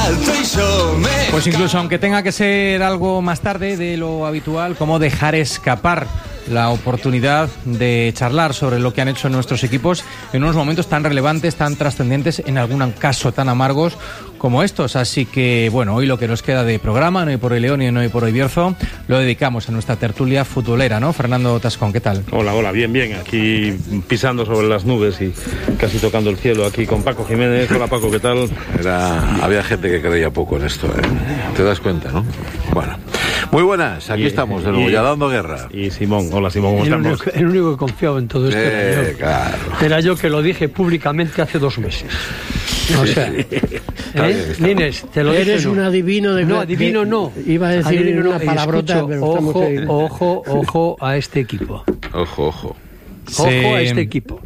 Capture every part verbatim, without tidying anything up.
alto y yo me... Pues incluso aunque tenga que ser algo más tarde de lo habitual, como dejar escapar la oportunidad de charlar sobre lo que han hecho nuestros equipos en unos momentos tan relevantes, tan trascendentes, en algún caso tan amargos como estos. Así que, bueno, hoy lo que nos queda de programa, no hay por hoy León y no hay por hoy Bierzo, lo dedicamos a nuestra tertulia futbolera, ¿no? Fernando Tascón, ¿qué tal? Hola, hola, bien, bien, aquí pisando sobre las nubes y casi tocando el cielo aquí con Paco Jiménez. Hola, Paco, ¿qué tal? Era, había gente que creía poco en esto, ¿eh? ¿Te das cuenta, no? Bueno, muy buenas, aquí y, estamos de nuevo, y, ya dando guerra. Y Simón, hola Simón, ¿cómo el estamos? Único, el único que confiaba en todo esto eh, era yo. Claro. Era yo que lo dije públicamente hace dos meses. O sea, ¿eh? Nines, te lo Eres dije, un no. adivino de... No, adivino de, no. Iba a decir adivino, una no. palabrota, Escucho, pero ojo, estamos ojo, ojo a este equipo. Ojo, ojo. Ojo Se... a este equipo.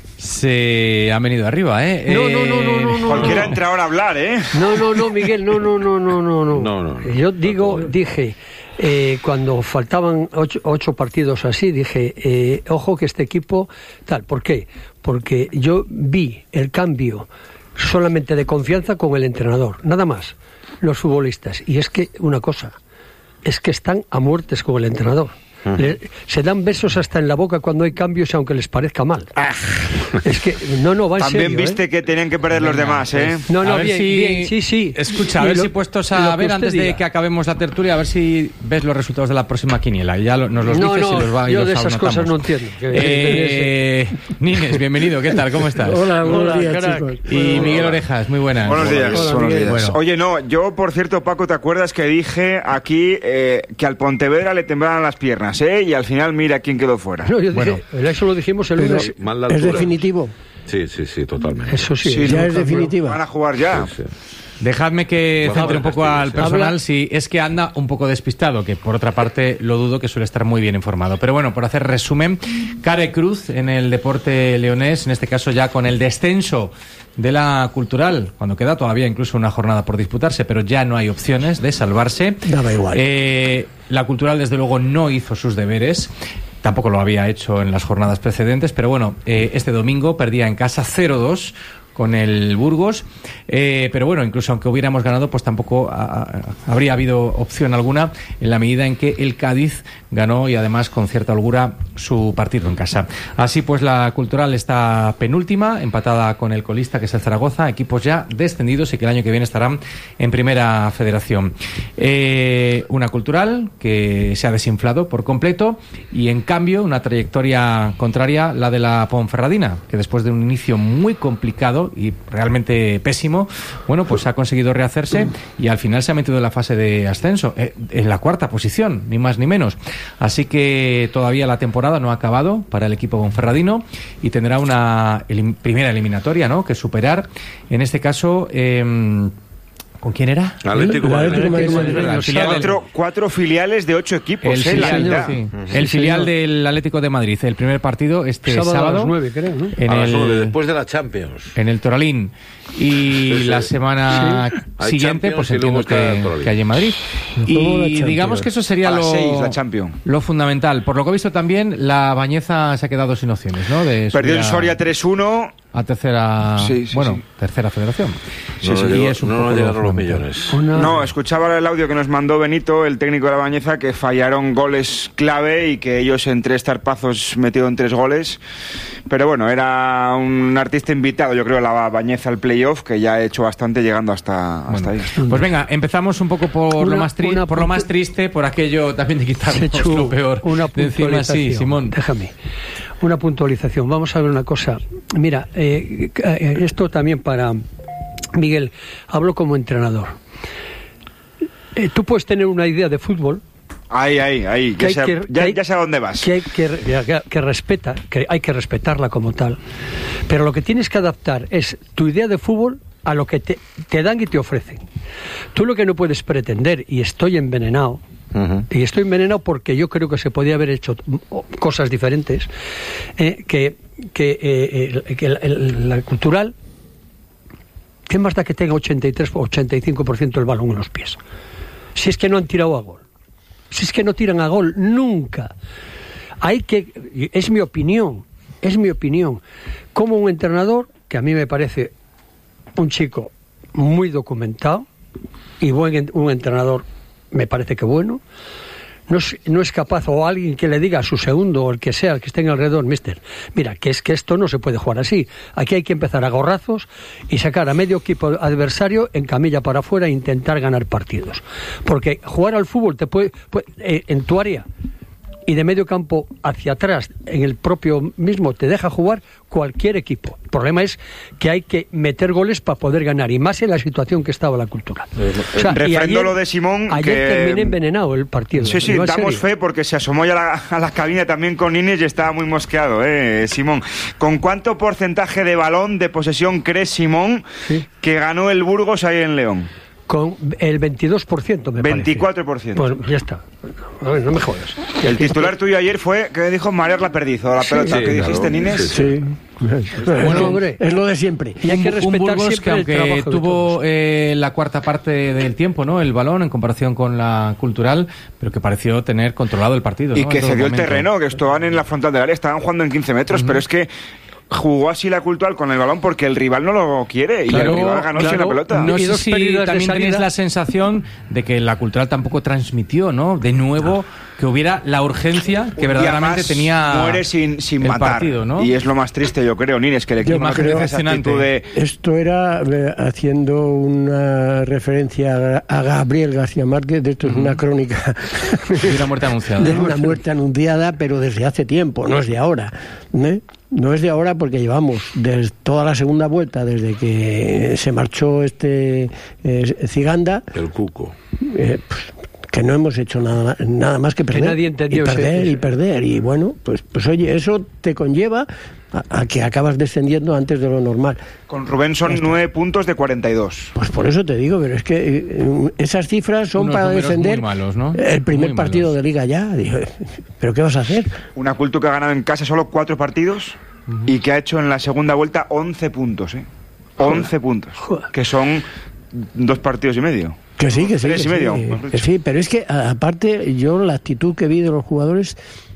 Se han venido arriba, ¿eh? No, no, no, no, no, no. Cualquiera no. entra ahora a hablar, ¿eh? No, no, no, Miguel, no, no, no, no, no, no. No, no, no. Yo digo, dije, eh, cuando faltaban ocho, ocho partidos así, dije, eh, ojo que este equipo, tal, ¿por qué? Porque yo vi el cambio solamente de confianza con el entrenador, nada más, los futbolistas. Y es que, una cosa, es que están a muertes con el entrenador. Uh-huh. Le, se dan besos hasta en la boca cuando hay cambios, aunque les parezca mal. Ah. Es que, no, no, va en También serio, viste ¿eh? que tenían que perder los demás, ¿eh? No, no, a ver bien, si... bien, sí, sí. Escucha, a y ver lo, si puestos a ver antes diga. de que acabemos la tertulia, a ver si ves los resultados de la próxima quiniela. Y ya lo, nos los no, dices no, y los va y yo los de esas anotamos. cosas no entiendo. Eh, Nines, bienvenido, ¿qué tal? ¿Cómo estás? Hola, buenos Hola, días, crack. chicos. Y Bueno, Miguel hola. Orejas, muy buenas. Buenos días. Hola, buenos Miguel. días. Bueno. Oye, no, yo, por cierto, Paco, ¿te acuerdas que dije aquí eh, que al Pontevedra le temblaban las piernas, eh? Y al final, mira quién quedó fuera. No, yo Bueno. dije, eso lo dijimos el Pero lunes. Mal la ¿Es altura. definitivo? Sí, sí, sí, totalmente. Eso sí. Sí, ya no, es definitiva. Van a jugar ya. Sí, sí. Dejadme que Vamos centre a un poco ver, al sí. personal, Habla. si es que anda un poco despistado, que por otra parte lo dudo, que suele estar muy bien informado. Pero bueno, por hacer resumen, Care Cruz en el deporte leonés, en este caso ya con el descenso de la Cultural, cuando queda todavía incluso una jornada por disputarse, pero ya no hay opciones de salvarse. Daba igual. Eh, la Cultural, desde luego, no hizo sus deberes. Tampoco lo había hecho en las jornadas precedentes, pero bueno, eh, este domingo perdía en casa cero dos con el Burgos, eh, pero bueno, incluso aunque hubiéramos ganado, pues tampoco a, a, habría habido opción alguna en la medida en que el Cádiz ganó y además con cierta holgura su partido en casa. Así pues, la Cultural está penúltima, empatada con el colista, que es el Zaragoza, equipos ya descendidos y que el año que viene estarán en Primera Federación. Eh, una Cultural que se ha desinflado por completo y en cambio una trayectoria contraria, la de la Ponferradina, que después de un inicio muy complicado y realmente pésimo, bueno, pues ha conseguido rehacerse y al final se ha metido en la fase de ascenso, eh, en la cuarta posición, ni más ni menos. Así que todavía la temporada no ha acabado para el equipo ponferradino y tendrá una elim- primera eliminatoria, ¿no?, que superar. En este caso, eh, ¿con quién era? Atlético El Madrid. Atlético Madrid. El Los filial del- Cuatro, cuatro filiales de ocho equipos, el eh, la filial, mitad. sí. Sí, el filial señor. del Atlético de Madrid, el primer partido este sábado, sábado, a las nueve, creo, ¿no? en A las nueve, el después de la Champions. en el Toralín, y Sí, sí. la semana Sí. Hay siguiente Champions pues y luego entiendo está el que, Toralín. que hay en Madrid Luego la y Champions. digamos que eso sería A las lo, seis, la Champions. lo fundamental. Por lo que he visto también, la Bañeza se ha quedado sin opciones, ¿no? De Perdió en subir a- Soria tres uno. a tercera, Sí, sí, bueno, sí. tercera federación. No, Sí, no, sí, llegó- y es un no poco nos llegaron los fundamental. millones. Una- No, escuchaba el audio que nos mandó Benito, el técnico de la Bañeza, que fallaron goles clave y que ellos en tres tarpazos metieron tres goles. Pero bueno, era un artista invitado, yo creo, a la Bañeza al playoff, que ya ha hecho bastante llegando hasta, hasta Bueno, ahí. pues venga, empezamos un poco por Una- lo más tri- una por lo más puntu- triste, por aquello también de quitarnos Chechu, lo peor una de encima. puntualización. Sí, Simón. Déjame. Una puntualización. Vamos a ver una cosa. Mira, eh, eh, esto también para Miguel. Hablo como entrenador. Eh, tú puedes tener una idea de fútbol Ahí, ahí, ahí. que Ya hay sé, que- ya, que hay- ya sé a dónde vas. que hay que, que, que respeta, que hay que respetarla como tal. Pero lo que tienes que adaptar es tu idea de fútbol a lo que te, te dan y te ofrecen. Tú lo que no puedes pretender, y estoy envenenado, Ujú. y estoy envenenado porque yo creo que se podía haber hecho cosas diferentes, eh, que, que, eh, el- que el- el- la cultural, ¿qué más da que tenga ochenta y tres o ochenta y cinco por ciento del balón en los pies? Si es que no han tirado a gol. Si es que no tiran a gol nunca. Hay que, es mi opinión, es mi opinión. Como un entrenador, que a mí me parece un chico muy documentado, y buen un entrenador, me parece que bueno, no es, no es capaz, o alguien que le diga a su segundo o el que sea, el que esté en alrededor, mister, mira, que es que esto no se puede jugar así, aquí hay que empezar a gorrazos y sacar a medio equipo adversario en camilla para afuera e intentar ganar partidos, porque jugar al fútbol te puede, puede eh, en tu área y de medio campo hacia atrás, en el propio mismo, te deja jugar cualquier equipo. El problema es que hay que meter goles para poder ganar, y más en la situación que estaba la Cultural. O sea, refrendo lo de Simón, ayer que terminé envenenado el partido. Sí, sí, damos fe, porque se asomó ya a la, a la cabina también con Inés y estaba muy mosqueado, ¿eh, Simón? ¿Con cuánto porcentaje de balón de posesión cree Simón ¿Sí? que ganó el Burgos ahí en León? Con el veintidós por ciento, me veinticuatro por ciento. Bueno, ya está. A ver, no me jodas. El titular tuyo ayer fue, ¿qué dijo? Marear la perdiz, o la pelota. Sí, ¿Qué claro, dijiste, Nines? Sí. sí. Bueno, hombre, es lo de siempre. Y hay que respetar un Burgos siempre que, aunque tuvo eh, la cuarta parte del tiempo, ¿no? El balón en comparación con la Cultural, pero que pareció tener controlado el partido. Y ¿no? que cedió el terreno, que estaban en la frontal del área, estaban jugando en quince metros, uh-huh. pero es que jugó así la Cultural con el balón porque el rival no lo quiere y claro, el rival ganó claro, sin la pelota. No y sé si también tenéis la sensación de que la Cultural tampoco transmitió, ¿no? De nuevo, que hubiera la urgencia que verdaderamente tenía muere sin, sin el matar, partido, ¿no? Y es lo más triste, yo creo, Nines, que el equipo no tiene esa actitud de... Esto era, eh, haciendo una referencia a Gabriel García Márquez, de esto es uh-huh. una crónica de una muerte anunciada. De una muerte anunciada, pero desde hace tiempo, no es de ahora, ¿eh? No es de ahora, porque llevamos desde toda la segunda vuelta, desde que se marchó este eh, Ciganda, el Cuco, eh, pues, que no hemos hecho nada, nada más que perder, que nadie entendió y perder ese, y perder, y bueno, pues, pues oye, eso te conlleva a, a que acabas descendiendo antes de lo normal. Con Rubén son nueve puntos de cuarenta y dos. Pues por eso te digo, pero es que eh, esas cifras son unos para defender muy malos, ¿no? el primer muy partido malos. de Liga ya. Digo, ¿pero qué vas a hacer? Una Cultu que ha ganado en casa solo cuatro partidos uh-huh. y que ha hecho en la segunda vuelta once puntos, ¿eh? once Joder. puntos, Joder. que son dos partidos y medio. Que sí, que sí. Tres que y medio. Sí, que sí, pero es que aparte yo la actitud que vi de los jugadores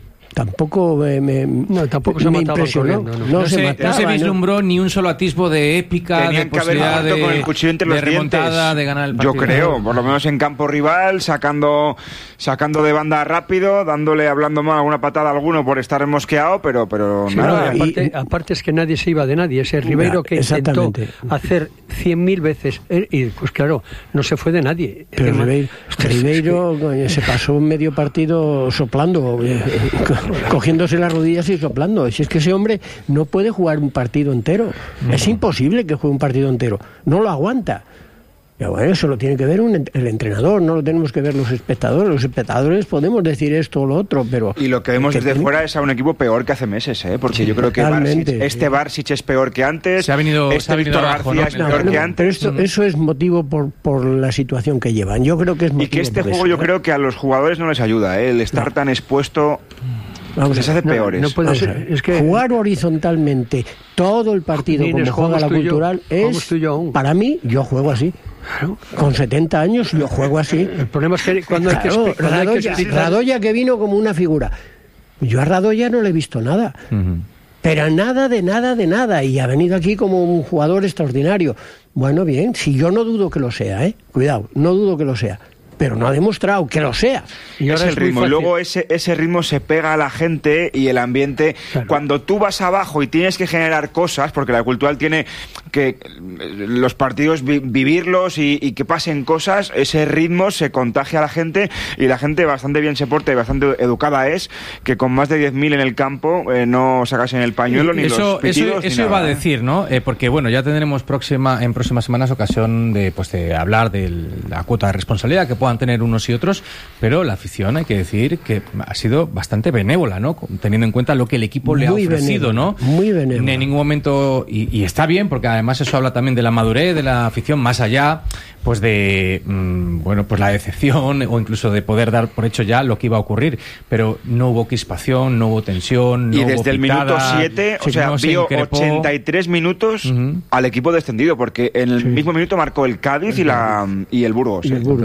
tampoco me, me, no, tampoco se me impresionó. No, no, no. No, no, se, se mataba, no se vislumbró no. ni un solo atisbo de épica, Tenían de posibilidad de, con el cuchillo entre los de remontada, dientes. de ganar el partido. Yo creo, por lo menos en campo rival, sacando sacando de banda rápido, dándole, hablando mal alguna patada a alguno por estar mosqueado, pero, pero sí, nada. No, aparte, y, aparte es que nadie se iba de nadie. Ese Ribeiro que intentó hacer cien mil veces, y pues claro, no se fue de nadie. Pero el Ribeiro, Ribeiro coño, se pasó medio partido soplando, eh, cogiéndose las rodillas y soplando. Si es que ese hombre no puede jugar un partido entero. Uh-huh. Es imposible que juegue un partido entero. No lo aguanta. Ya, bueno, eso lo tiene que ver un, el entrenador, no lo tenemos que ver los espectadores. Los espectadores podemos decir esto o lo otro, pero... Y lo que vemos desde tiene... fuera es a un equipo peor que hace meses, ¿eh? Porque sí, yo creo que Barsic, este Barsic es peor que antes, se ha venido, este se ha venido Víctor abajo, García ¿no? es No, peor no, que no, antes. Pero esto, mm. eso es motivo por, por la situación que llevan. Yo creo que es motivo Y que este por juego eso, yo ¿eh? creo que a los jugadores no les ayuda, ¿eh? El estar no. tan expuesto... Vamos, les hace no, peores. No puede ser. Es que jugar horizontalmente todo el partido como juega la Cultural es, para mí, yo juego así. Claro. Con setenta años yo juego así. El problema es que cuando claro, hay que, cuando Radoya, hay que explicar... Radoya que vino como una figura. Yo a Radoya no le he visto nada. Uh-huh. Pero nada de nada de nada. Y ha venido aquí como un jugador extraordinario. Bueno, bien, si yo no dudo que lo sea, ¿eh? Cuidado, no dudo que lo sea. Pero no ha demostrado que lo sea. Y es el ritmo. Y luego ese, ese ritmo se pega a la gente y el ambiente. Claro. Cuando tú vas abajo y tienes que generar cosas, porque la Cultural tiene que los partidos vi, vivirlos y, y que pasen cosas, ese ritmo se contagia a la gente y la gente bastante bien se porta y bastante educada es, que con más de diez mil en el campo eh, no sacasen el pañuelo y ni eso, los pitidos. Eso, eso ni iba nada, a decir, ¿no? Eh, porque bueno, ya tendremos próxima, en próximas semanas ocasión de, pues, de hablar de la cuota de responsabilidad que puedan tener unos y otros, pero la afición hay que decir que ha sido bastante benévola, ¿no? Teniendo en cuenta lo que el equipo muy le ha ofrecido, benévola, ¿no? Muy benévola. En ningún momento, y, y está bien, porque además eso habla también de la madurez de la afición, más allá pues de mmm, bueno, pues la decepción o incluso de poder dar por hecho ya lo que iba a ocurrir, pero no hubo crispación, no hubo tensión, no y hubo desde el pitada, minuto siete, o sea, no vio ochenta y tres minutos uh-huh. al equipo descendido, porque en el sí. mismo minuto marcó el Cádiz y la y el Burgos. Y, el Burgos. Entonces, bueno, y es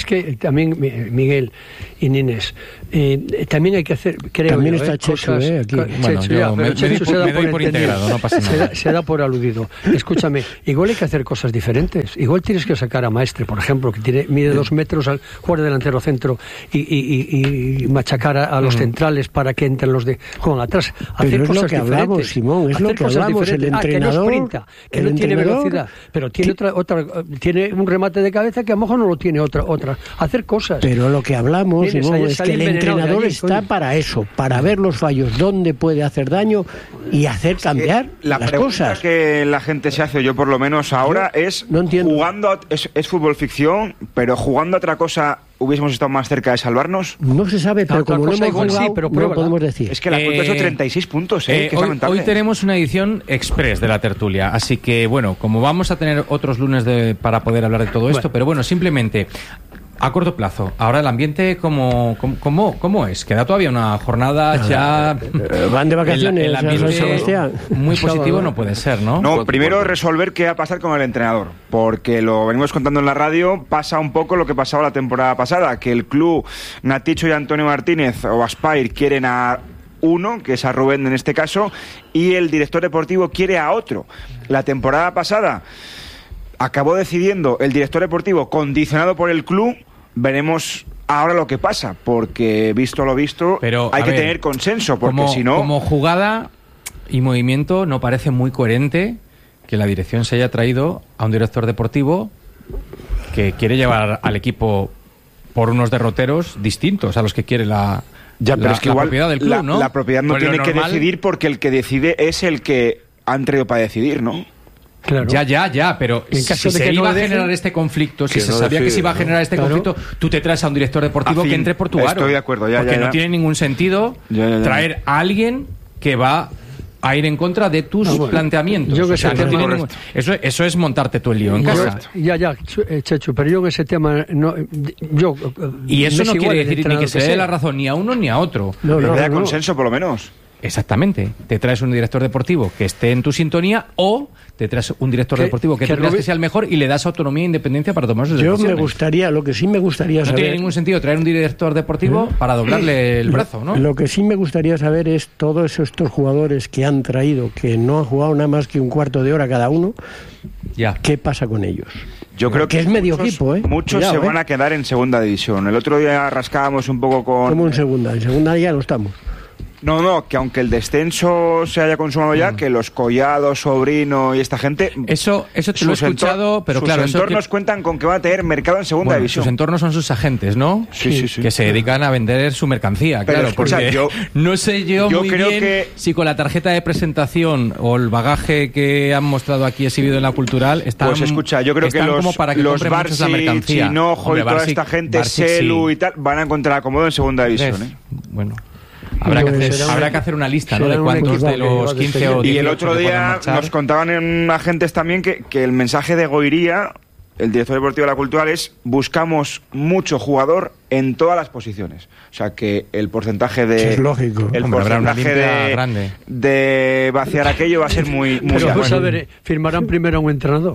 que también, Miguel y Nines, eh, también hay que hacer, creo también yo, está eh, Chechu, cosas, eh, aquí. co- Bueno, Chechu, yo ya, me- pero me Chechu doy se por- da me doy por por entendido. integrado, no pasa Se nada. da- Se da por aludido. Escúchame, igual hay que hacer cosas diferentes. Igual tienes que sacar a Maestre, por ejemplo, que tiene, mide dos metros al jugar de delantero centro y, y, y, y machacar a, a los centrales para que entren los de juegan atrás. Hacer Pero es lo cosas que hablamos, diferentes. Simón, es Hacer lo que cosas hablamos, el diferentes. Ah, que no entrenador, sprinta, que el no tiene entrenador, velocidad, pero tiene que- otra, otra, tiene un remate de cabeza que a lo mejor no lo tiene otra, otra. Hacer cosas. Pero lo que hablamos, Vienes, Simón, ahí es sale que el envenenado de entrenador allí, está coño. para eso, para ver los fallos, dónde puede hacer daño y hacer cambiar La las pregunta cosas. que la gente se hace, yo por lo menos ahora, es no entiendo. jugando a- es, es fútbol ficción, pero jugando a otra cosa hubiésemos estado más cerca de salvarnos. No se sabe, pero Otra como no cosa hemos igual sí, jugado, pero no pruébala. podemos decir. Es que la Eh, cuenta son treinta y seis puntos, ¿eh? Eh, que es hoy, lamentable. hoy tenemos una edición express de la tertulia, así que bueno, como vamos a tener otros lunes de- para poder hablar de todo esto, Bueno. pero bueno, simplemente a corto plazo. Ahora el ambiente, ¿cómo, cómo, cómo, cómo es? Queda todavía una jornada ya... Eh, van de vacaciones El, el a San ambiente Sebastián. muy positivo Sábado. no puede ser, ¿no? No, ¿Cuánto- primero cuánto? resolver qué va a pasar con el entrenador, porque lo venimos contando en la radio, pasa un poco lo que pasaba la temporada pasada, que el club Naticho y Antonio Martínez o Aspire quieren a uno, que es a Rubén en este caso, y el director deportivo quiere a otro. La temporada pasada acabó decidiendo el director deportivo condicionado por el club, veremos ahora lo que pasa, porque visto lo visto, Pero, hay a que ver, tener consenso, porque como, si no... como jugada y movimiento no parece muy coherente que la dirección se haya traído a un director deportivo que quiere llevar al equipo por unos derroteros distintos a los que quiere la, Ya, pero la- es que la igual propiedad del club, la, ¿no? la propiedad no Pues lo tiene que normal- decidir porque el que decide es el que han traído para decidir, ¿no? Claro. Ya, ya, ya, pero En si caso de se que no iba a le dejen- generar este conflicto, si Que se no sabía que decide, se iba a ¿no? generar este Claro. conflicto, tú te traes a un director deportivo A fin, que entre por tu aro. estoy de acuerdo, ya, Porque ya, no ya. tiene ningún sentido Ya, ya, ya. traer a alguien que va a ir en contra de tus Ah, bueno. planteamientos. Yo que O sea, sé, no tiene correcto. ningún- eso, eso es montarte tú el lío en Yo- casa. ya, ya, Chu- eh, Chechu, pero yo en ese tema, no, yo, eh, Y eso me es no igual quiere el decir ni entrenador que se le dé sea. la razón ni a uno ni a otro. No, Pero no, que haya no. consenso por lo menos. Exactamente. Te traes un director deportivo que esté en tu sintonía o te traes un director Que- deportivo que, que tú creas Rubén- que sea el mejor y le das autonomía e independencia para tomar sus Yo decisiones. me gustaría, lo que sí me gustaría No saber... tiene ningún sentido traer un director deportivo para doblarle el brazo, ¿no? Lo que sí me gustaría saber es todos estos jugadores que han traído, que no han jugado nada más que un cuarto de hora cada uno, Ya. ¿qué pasa con ellos? Yo creo Que que es medio muchos, equipo, ¿eh? Muchos Cuidado, se van ¿eh? a quedar en segunda división. El otro día rascábamos un poco con... Como en segunda, en segunda ya no estamos. No, no, que aunque el descenso se haya consumado ya, que los Collado, Sobrino y esta gente... Eso, eso te lo he sus entor- escuchado, pero sus claro, eso entornos que- cuentan con que van a tener mercado en segunda Bueno, división. sus entornos son sus agentes, ¿no? Sí, sí, sí. Que se dedican a vender su mercancía, Pero claro. escucha, porque yo- no sé yo, yo muy creo bien que- si con la tarjeta de presentación o el bagaje que han mostrado aquí exhibido en la cultural están. Pues escucha, yo creo que están los, como para que los compren muchos la Barsi, mercancía. Chinojo Hombre, y toda Barsi- esta gente, Barsi Selu sí. y tal, van a encontrar acomodo en segunda división. ¿Ves? ¿eh? Bueno. Habrá que, Pues hacer, será habrá un- que hacer una lista, ¿no? será De un cuántos equipo de que los va a quince despedir. o Y el dieciocho otro que puedan día marchar. nos contaban en agentes también que, que el mensaje de Goiría, el director deportivo de la Cultural, es buscamos mucho jugador en todas las posiciones. O sea que el porcentaje de... Sí, es lógico. El Hombre, habrá una porcentaje limpia de, grande. de vaciar aquello va a ser muy, muy Pero alto. vamos a ver, eh, firmarán primero a un entrenador.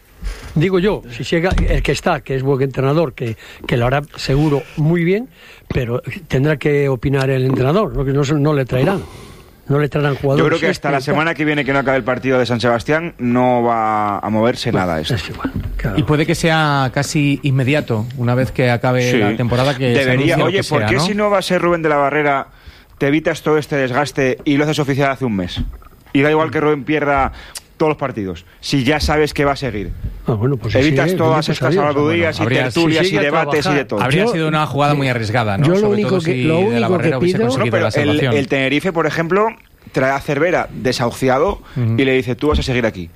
Digo yo, si llega el que está, que es buen entrenador, que, que lo hará seguro muy bien, pero tendrá que opinar el entrenador, ¿no? Que no, se- no le traerán. No le traerán jugadores. Yo creo que hasta este, la tal. semana que viene, que no acabe el partido de San Sebastián, no va a moverse nada esto. Es igual, claro. Y puede que sea casi inmediato, una vez que acabe Sí. la temporada que se debería. anuncie lo Oye, que ¿por sea, qué ¿no? si no va a ser Rubén de la Barrera, te evitas todo este desgaste y lo haces oficial hace un mes? Y da igual que Rubén pierda todos los partidos, si ya sabes que va a seguir. Ah, bueno, pues sí, Evitas sí, todas pues estas adiós. habladurías Bueno, y habría- tertulias si y sigue a debates y trabajar, de todo. Habría Yo- sido una jugada muy arriesgada, ¿no? yo lo Sobre único todo que- si lo de la único que Barrera hubiese pido- No, conseguido pero la el, salvación. el Tenerife, por ejemplo, trae a Cervera desahuciado Ujú. y le dice, tú vas a seguir aquí.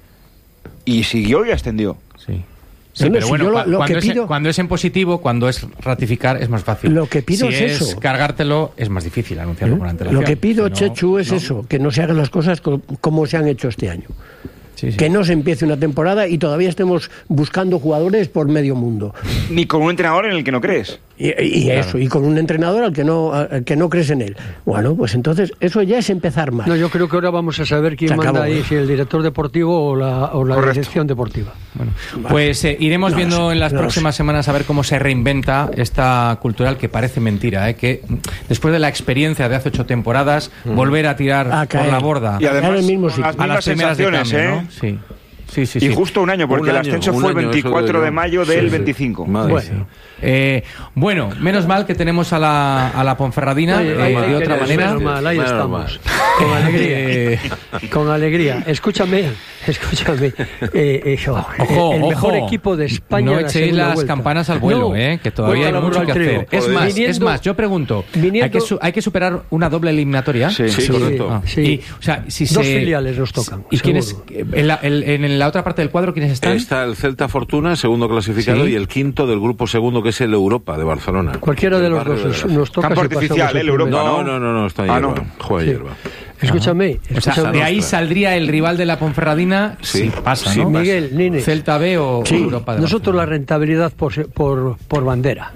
Y siguió y ascendió. Sí. Sí, Bueno, pero si bueno, yo lo- cua- lo cuando, que es, pido- cuando es en positivo, cuando es ratificar, es más fácil. Lo que pido si es eso. cargártelo, es más difícil anunciarlo con antelación. Lo que pido, Si no, Chechu, es no. eso, que no se hagan las cosas co- como se han hecho este año. Sí, sí. Que no se empiece una temporada y todavía estemos buscando jugadores por medio mundo. Ni con un entrenador en el que no crees. Y, y claro. eso, y con un entrenador al que no al que no crees en él. Bueno, pues entonces eso ya es empezar mal. No, yo creo que ahora vamos a saber quién manda acabó, ahí, ¿eh? Si el director deportivo o la, o la dirección deportiva. Bueno, pues eh, iremos no, viendo no, en las no, próximas no. semanas a ver cómo se reinventa esta cultural, que parece mentira, ¿eh? Que después de la experiencia de hace ocho temporadas, mm. volver a tirar a por la borda. Y además, el mismo con las mismas a las sensaciones, cambio, ¿eh? ¿no? Sí. Sí, sí, y sí. justo un año, porque un el ascenso año, fue el veinticuatro de mayo del sí, veinticinco. Sí. Bueno. Sí. Eh, bueno, menos mal que tenemos a la, a la Ponferradina. Oye, eh, ay, de otra manera. Menos mal, ahí estamos. Con alegría. Con alegría. Escúchame, escúchame. Eh, eh, oh, ojo, el mejor ojo. equipo de España. No echéis las vuelta. campanas al vuelo, no, eh, que todavía hay mucho que hacer. Es más, viniendo, es más, yo pregunto, viniendo, ¿hay, que su, ¿hay que superar una doble eliminatoria? Sí, sí, sí correcto. Ah, sí. Y, o sea, si Dos se, filiales nos tocan. ¿Y quiénes? En la, en, en la otra parte del cuadro, ¿quiénes están? Está el Celta Fortuna, segundo clasificado, ¿sí? Y el quinto del grupo segundo, que es el Europa de Barcelona. Cualquiera de los dos de nos toca. Campo artificial, el Europa, ¿no? No, no, no, está en ah, hierba. No. Juega sí. hierba. Escúchame, escúchame. O sea, de ahí saldría el rival de la Ponferradina, sí, si pasa, sí, ¿no? Miguel, Nine. Celta B o sí. Europa de Nosotros Barcelona. La rentabilidad por, por, por bandera.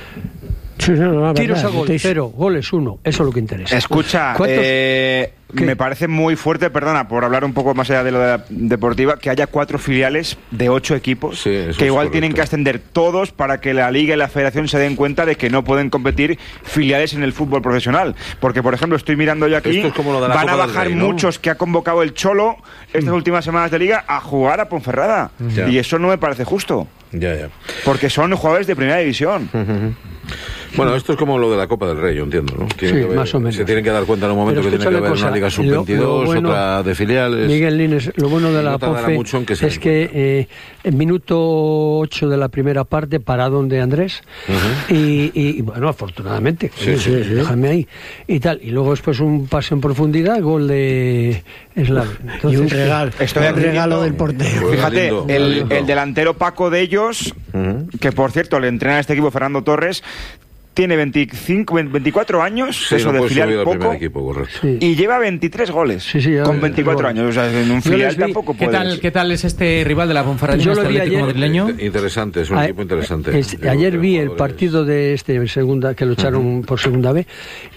Sí, no, no, Tiros verdad, a gol, cero, goles uno, eso es lo que interesa. Escucha, eh, me parece muy fuerte, perdona, por hablar un poco más allá de lo de la deportiva, que haya cuatro filiales de ocho equipos, sí, que igual correcto. Tienen que ascender todos para que la Liga y la Federación se den cuenta de que no pueden competir filiales en el fútbol profesional. Porque, por ejemplo, estoy mirando yo aquí, es como lo de la van Copa a bajar del Rey, ¿no? muchos que ha convocado el Cholo estas mm. últimas semanas de Liga a jugar a Ponferrada. Ya. Y eso no me parece justo. Ya, ya. Porque son jugadores de primera división. Uh-huh. Bueno, esto es como lo de la Copa del Rey, yo entiendo, ¿no? Sí, que ver, más o menos. Se tienen que dar cuenta en un momento que tiene que haber cosa, una Liga sub veintidós, bueno, otra de filiales. Miguel Lines, lo bueno de la no Ponfe que es que eh, en minuto ocho de la primera parte, para donde Andrés, uh-huh. y, y, bueno, afortunadamente, sí, sí, sí, déjame ahí, y tal. Y luego después un pase en profundidad, gol de Eslan. Y un regalo, estoy un regalo del portero. Fíjate, lindo, el, lindo. el delantero Paco de ellos, uh-huh. que por cierto le entrena a este equipo Fernando Torres, tiene veinticinco, veinticuatro años, sí, eso no de filial poco, equipo, sí. y lleva veintitrés goles sí, sí, con veinticuatro años. O sea, en un filial tampoco ¿Qué puedes. tal, ¿Qué tal es este rival de la Ponferradina, Yo lo este vi Atlético ayer, madrileño? Interesante, es un a, equipo interesante. Es, ayer vi el partido de este segunda que lo echaron uh-huh. por segunda vez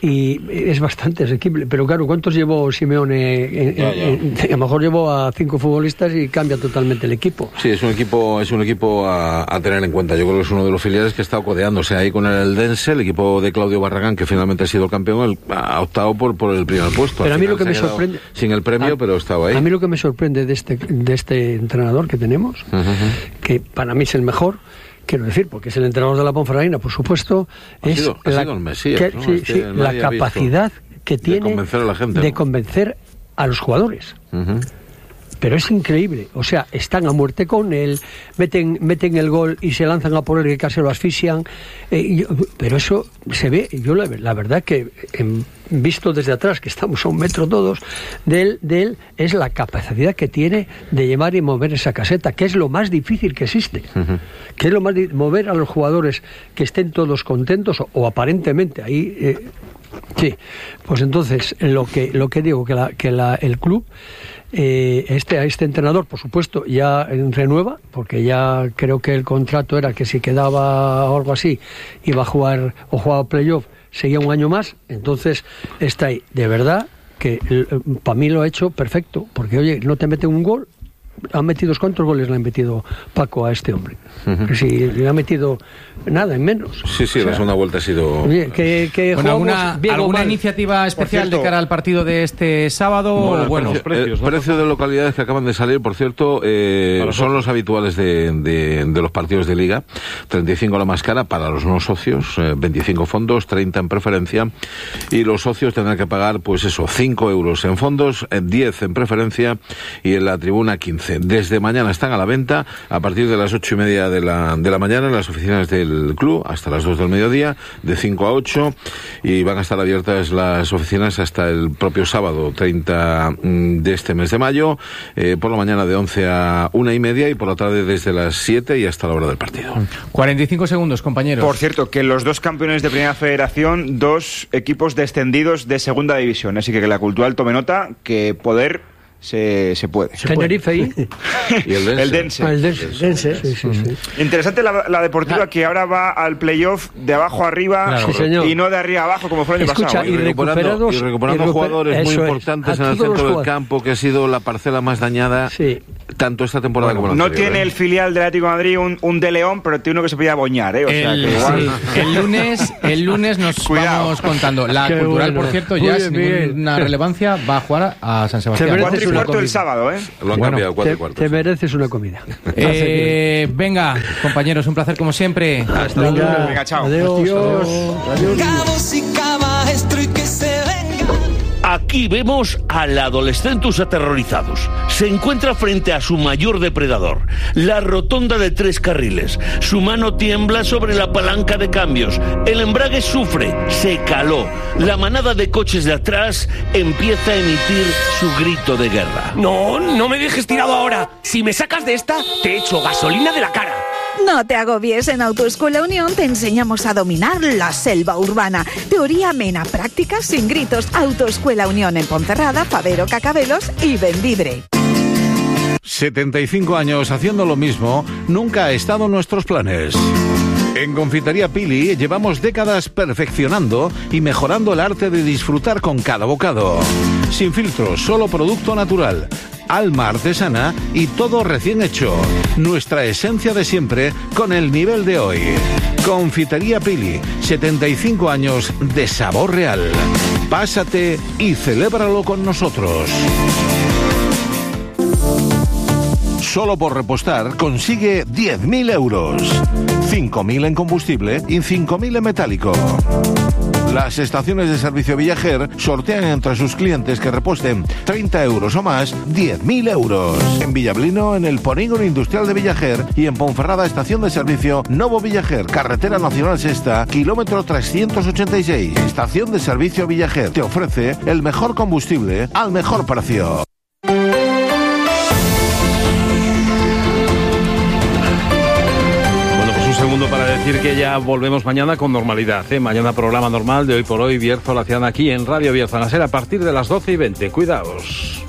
y es bastante asequible. Pero claro, ¿cuántos llevó Simeone? En, ya, ya. En, en, a lo mejor llevó a cinco futbolistas y cambia totalmente el equipo. Sí, es un equipo, es un equipo a, a tener en cuenta. Yo creo que es uno de los filiales que ha estado codeándose ahí con el Dense, el equipo de Claudio Barragán, que finalmente ha sido el campeón, el, ha optado por, por el primer puesto. Pero a mí lo que me sorprende, sin el premio, a, pero estaba ahí. A mí lo que me sorprende de este de este entrenador que tenemos, uh-huh. que para mí es el mejor, quiero decir, porque es el entrenador de la Ponferradina, por supuesto, ha es sido, ha la, sido el Mesías, que, ¿no? sí, es que sí, la capacidad visto que tiene de convencer a la gente, de ¿no? convencer a los jugadores. Uh-huh. Pero es increíble, o sea, están a muerte con él, meten meten el gol y se lanzan a por él y casi lo asfixian, eh, yo, pero eso se ve, yo la, la verdad que en, visto desde atrás, que estamos a un metro todos, de él, de él es la capacidad que tiene de llevar y mover esa caseta, que es lo más difícil que existe, uh-huh. que es lo más di- mover a los jugadores que estén todos contentos o, o aparentemente ahí... Eh, sí, pues entonces lo que lo que digo que la, que la, el club eh, este este entrenador por supuesto ya renueva porque ya creo que el contrato era que si quedaba o algo así iba a jugar o jugaba playoff seguía un año más, entonces está ahí. De verdad que para mí lo ha hecho perfecto, porque oye, no te mete un gol. Han metido, ¿cuántos goles le han metido Paco a este hombre? Uh-huh. Si le ha metido nada, en menos. Sí, sí, o sea, la segunda vuelta ha sido... Oye, que, que bueno, ¿alguna, ¿alguna iniciativa especial cierto, de cara al partido de este sábado? Bueno, el bueno, precio, precios, el ¿no? precio de localidades que acaban de salir, por cierto, eh, son los habituales de, de, de los partidos de Liga. treinta y cinco la más cara para los no socios, eh, veinticinco fondos, treinta en preferencia, y los socios tendrán que pagar, pues eso, cinco euros en fondos, diez en preferencia, y en la tribuna quince. Desde mañana están a la venta a partir de las ocho y media de la, de la mañana en las oficinas del club hasta las dos del mediodía, de cinco a ocho, y van a estar abiertas las oficinas hasta el propio sábado treinta de este mes de mayo, eh, por la mañana de once a una y media y por la tarde desde las siete y hasta la hora del partido. cuarenta y cinco segundos, compañeros. Por cierto, que los dos campeones de Primera Federación, dos equipos descendidos de Segunda División, así que que la Cultural tome nota, que poder se, se puede. Tenerife ahí. Y el Dense. El Dense. Ah, el Dense. Dense. Sí, sí, sí. Interesante la, la deportiva que ahora va al playoff de abajo arriba Claro. Sí, señor. y no de arriba abajo como fue el año Escucha, pasado. y ¿eh? recuperando, recuperados- y recuperando y recuper- jugadores muy eso es, importantes a en el todos los centro del jugadores. campo, que ha sido la parcela más dañada Sí. tanto esta temporada como la No anterior. tiene ¿eh? el filial del Atlético de Madrid un, un de León, pero tiene uno que se podía boñar, ¿eh? O sea, El, que igual... sí, el lunes, el lunes nos Cuidado. vamos contando. La Qué Cultural, bueno. por cierto, Muy ya bien, sin Miguel. ninguna relevancia, va a jugar a San Sebastián. Se merece Cuatro y una cuarto el comida. sábado, ¿eh? Lo han Bueno, cambiado, cuatro Te, y cuarto. te mereces una comida. Eh, venga, compañeros, un placer como siempre. Hasta Venga, luego. Venga, chao. Adiós. Adiós. Adiós. Cabos y caballero y que se venga. Aquí vemos al adolescentus aterrorizados. Se encuentra frente a su mayor depredador, la rotonda de tres carriles. Su mano tiembla sobre la palanca de cambios. El embrague sufre, se caló. La manada de coches de atrás empieza a emitir su grito de guerra. No, no me dejes tirado ahora. Si me sacas de esta, te echo gasolina de la cara. No te agobies, en Autoescuela Unión te enseñamos a dominar la selva urbana. Teoría amena, práctica sin gritos. Autoescuela Unión en Ponferrada, Favero, Cacabelos y Bembibre. setenta y cinco años haciendo lo mismo nunca ha estado en nuestros planes. En Confitería Pili llevamos décadas perfeccionando y mejorando el arte de disfrutar con cada bocado. Sin filtros, solo producto natural, alma artesana y todo recién hecho. Nuestra esencia de siempre con el nivel de hoy. Confitería Pili, setenta y cinco años de sabor real. Pásate y celébralo con nosotros. Solo por repostar consigue diez mil euros. cinco mil en combustible y cinco mil en metálico. Las estaciones de servicio Viajer sortean entre sus clientes que reposten treinta euros o más diez mil euros. En Villablino, en el Polígono Industrial de Viajer, y en Ponferrada, estación de servicio Novo Viajer, Carretera Nacional Sexta, kilómetro trescientos ochenta y seis. Estación de servicio Viajer te ofrece el mejor combustible al mejor precio. Segundo para decir que ya volvemos mañana con normalidad, ¿eh? Mañana programa normal de Hoy por Hoy, Bierzo la Ciudad, aquí en Radio Bierzo, a partir de las doce y veinte. Cuidaos.